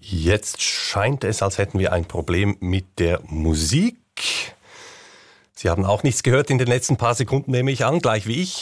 Jetzt scheint es, als hätten wir ein Problem mit der Musik. Sie haben auch nichts gehört in den letzten paar Sekunden, nehme ich an, gleich wie ich.